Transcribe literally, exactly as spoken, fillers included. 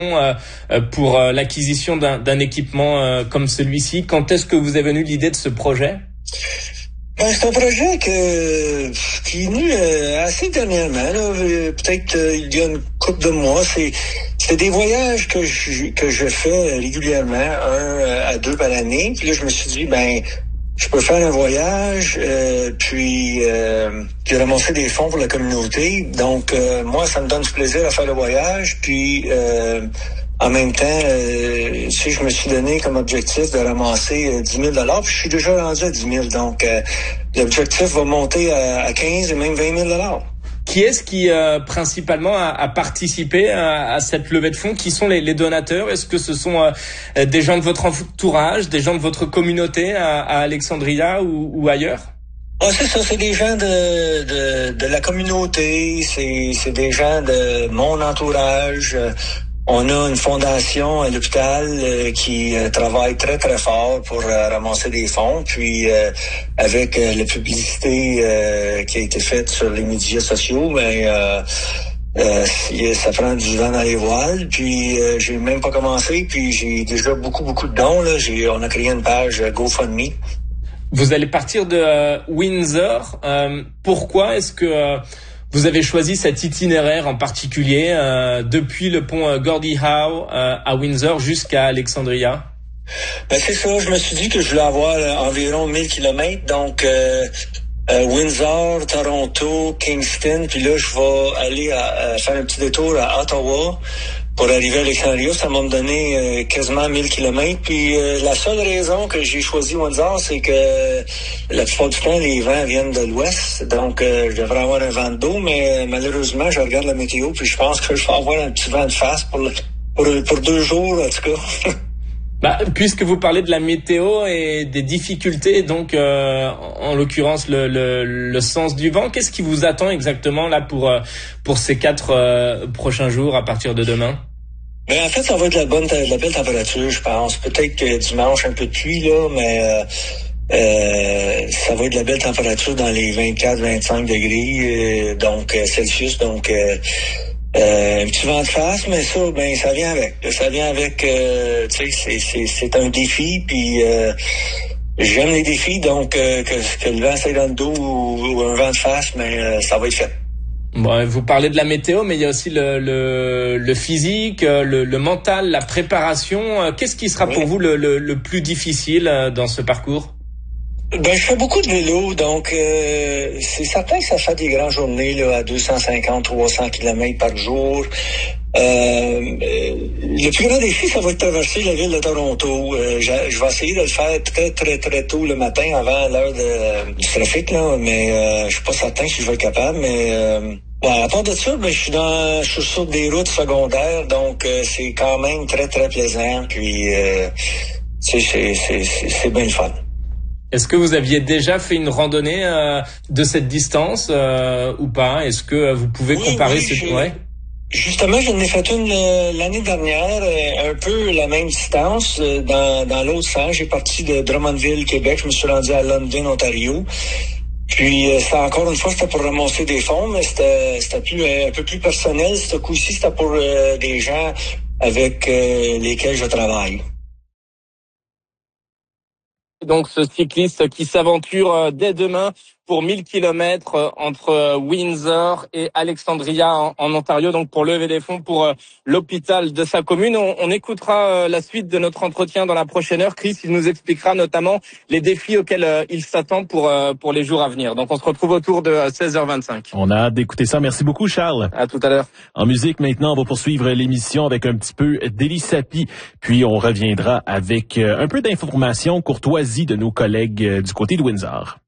euh, pour euh, l'acquisition d'un, d'un équipement euh, comme celui-ci. Quand est-ce que vous est venue l'idée de ce projet? Ben, c'est un projet que, qui est venu euh, assez dernièrement, là, peut-être euh, il y a une couple de mois. C'est, c'est des voyages que je, que je fais régulièrement, un à deux par l'année. Puis là, je me suis dit, ben, je peux faire un voyage, euh, puis, euh, puis ramasser des fonds pour la communauté. Donc, euh, moi, ça me donne du plaisir à faire le voyage. Puis, euh, en même temps, euh, tu sais, je me suis donné comme objectif de ramasser euh, dix mille dollars. Puis, je suis déjà rendu à dix mille. Donc, euh, l'objectif va monter à, à quinze et même vingt mille dollars. Qui est-ce qui euh, principalement a, a participé à, à cette levée de fonds? Qui sont les, les donateurs? Est-ce que ce sont euh, des gens de votre entourage, des gens de votre communauté à, à Alexandria ou, ou ailleurs? Ah, c'est ça, c'est des gens de, de, de la communauté, c'est, c'est des gens de mon entourage. On a une fondation à l'hôpital euh, qui euh, travaille très, très fort pour euh, ramasser des fonds. Puis, euh, avec euh, la publicité euh, qui a été faite sur les médias sociaux, ben, euh, euh, ça prend du vent dans les voiles. Puis, euh, j'ai même pas commencé. Puis, j'ai déjà beaucoup, beaucoup de dons. Là. J'ai, on a créé une page GoFundMe. Vous allez partir de euh, Windsor. Euh, pourquoi est-ce que... Euh Vous avez choisi cet itinéraire en particulier euh, depuis le pont euh, Gordie Howe euh, à Windsor jusqu'à Alexandria? Ben c'est ça, je me suis dit que je voulais avoir euh, environ mille kilomètres, donc euh, euh, Windsor, Toronto, Kingston, puis là je vais aller à, à faire un petit détour à Ottawa pour arriver à Alexandria. Ça va me donner euh, quasiment mille kilomètres. Puis euh, la seule raison que j'ai choisi Windsor, c'est que euh, la plupart du temps, les vents viennent de l'ouest. Donc, euh, je devrais avoir un vent de dos, mais euh, malheureusement, je regarde la météo, puis je pense que je vais avoir un petit vent de face pour, le, pour, pour deux jours, en tout cas. Bah, puisque vous parlez de la météo et des difficultés, donc euh, en, en l'occurrence le, le, le sens du vent, qu'est-ce qui vous attend exactement là pour pour ces quatre euh, prochains jours à partir de demain? Ben en fait, ça va être de la bonne, de la belle température, je pense. Peut-être que dimanche un peu de pluie là, mais euh, euh, ça va être de la belle température dans les vingt-quatre à vingt-cinq degrés, euh, donc euh, Celsius, donc. Euh, Euh, un petit vent de face, mais ça, ben, ça vient avec. Ça vient avec, euh, tu sais, c'est, c'est, c'est un défi, puis euh, j'aime les défis, donc euh, que, que le vent soit dans le dos ou, ou un vent de face, mais euh, ça va être fait. Bon, vous parlez de la météo, mais il y a aussi le, le, le physique, le, le mental, la préparation. Qu'est-ce qui sera oui. pour vous le, le, le plus difficile dans ce parcours? Ben, je fais beaucoup de vélo, donc euh, c'est certain que ça fait des grandes journées là, à deux cent cinquante à trois cents kilomètres par jour. Euh, le plus grand défi, ça va être traverser la ville de Toronto. Euh, je, je vais essayer de le faire très, très, très tôt le matin avant l'heure de, du trafic, là, mais euh, je suis pas certain si je vais être capable, mais... Euh, ouais, à part de ça, ben, je suis dans, je suis sur des routes secondaires, donc euh, c'est quand même très, très plaisant, puis euh, c'est, c'est, c'est, c'est, c'est bien le fun. Est-ce que vous aviez déjà fait une randonnée euh, de cette distance euh, ou pas? Est-ce que vous pouvez oui, comparer oui, ce je... ouais. Justement, j'en ai fait une euh, l'année dernière, euh, un peu la même distance, euh, dans, dans l'autre sens. J'ai parti de Drummondville, Québec, je me suis rendu à London, Ontario. Puis, euh, c'était encore une fois, c'était pour ramasser des fonds, mais c'était, c'était plus, euh, un peu plus personnel. Ce coup-ci, c'était pour euh, des gens avec euh, lesquels je travaille. Donc, ce cycliste qui s'aventure dès demain pour mille kilomètres entre Windsor et Alexandria en, en Ontario, donc pour lever des fonds pour euh, l'hôpital de sa commune. On, on écoutera euh, la suite de notre entretien dans la prochaine heure. Chris, il nous expliquera notamment les défis auxquels euh, il s'attend pour euh, pour les jours à venir. Donc, on se retrouve autour de seize heures vingt-cinq. On a hâte d'écouter ça. Merci beaucoup, Charles. À tout à l'heure. En musique, maintenant, on va poursuivre l'émission avec un petit peu d'Élie Sapi, puis on reviendra avec euh, un peu d'informations, courtoisie de nos collègues euh, du côté de Windsor.